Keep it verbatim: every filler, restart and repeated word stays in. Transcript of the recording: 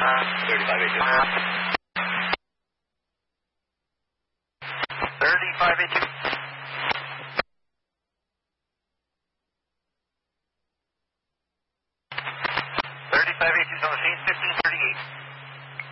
thirty-five eighty-two. thirty-five eighty-two. thirty-five eighty-two is on the scene, fifteen thirty-eight.